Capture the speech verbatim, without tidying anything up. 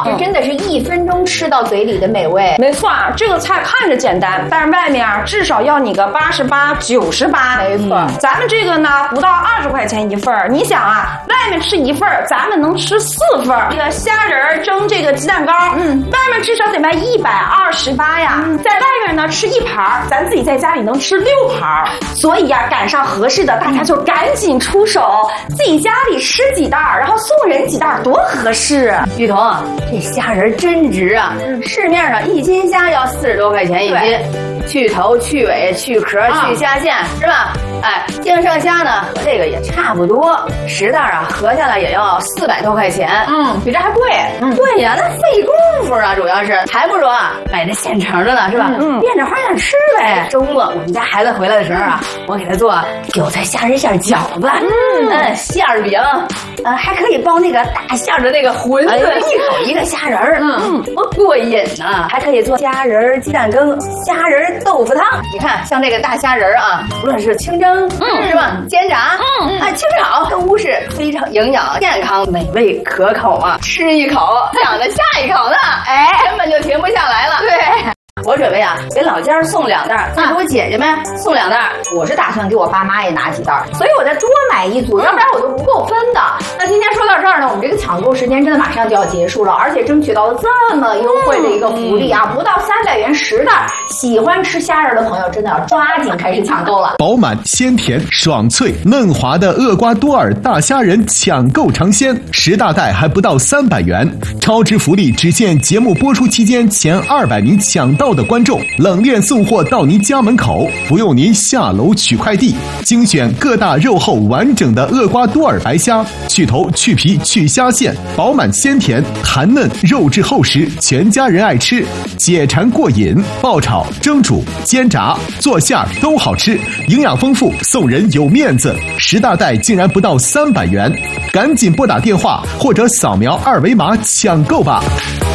这真的是一分钟吃到嘴里的美味。 没错，这个菜看着简单，但是外面至少要你个八十八、九十八。 没错、嗯， 咱们这个呢不到二十块钱一份儿。你想啊，外面吃一份儿，咱们能吃四份儿。这个虾仁蒸这个鸡蛋糕，嗯，外面至少得卖一百二十八呀，嗯、在外面呢吃一盘，咱自己在家里能吃六盘。所以呀、啊，赶上合适的，大家就赶紧出手，自己家里吃几袋，然后送人几袋，多合适。 玉彤，这虾仁真值啊！嗯、市面上一斤虾要四十多块钱一斤，去头、去尾、去壳、啊、去虾线，是吧？哎，京盛虾呢和这个也差不多，十袋啊合下来也要四百多块钱，嗯，比这还贵。嗯，对呀，那费功夫啊，主要是还不如啊买那现成的呢，是吧？嗯，变着花样吃呗。周末我们家孩子回来的时候啊，嗯、我给他做韭菜虾仁馅饺子，嗯嗯，馅儿饼，呃，还可以包那个大馅的那个馄饨，哎、一口一个虾仁儿，嗯，多过瘾呢！还可以做虾仁鸡蛋羹、虾仁豆腐汤。你看，像这个大虾仁啊，无论是清蒸，嗯，是吧？煎炸，嗯，啊，清炒都是非常营养、健康、美味、可口啊！吃一口想着下一口呢，哎，根本就停不下来了。对。我准备啊，给老家送两袋，再给我姐姐们送两袋。我是打算给我爸妈也拿几袋，所以我再多买一组，要不然我就不够分的。那今天说到这儿呢，我们这个抢购时间真的马上就要结束了，而且争取到了这么优惠的一个福利啊，不到三百元十袋。喜欢吃虾仁的朋友真的要抓紧开始抢购了。 饱满、鲜甜、爽脆、嫩滑的厄瓜多尔大虾仁抢购尝鲜，十大袋还不到三百元，超值福利只限节目播出期间前二百名抢到的观众，冷链送货到您家门口，不用您下楼取快递。精选各大肉厚完整的厄瓜多尔白虾，去头、去皮、去虾线，饱满鲜甜，弹嫩，肉质厚实，全家人爱吃，解馋过瘾。爆炒、蒸煮、煎炸、做馅儿都好吃，营养丰富，送人有面子。十大袋竟然不到三百元，赶紧拨打电话或者扫描二维码抢购吧。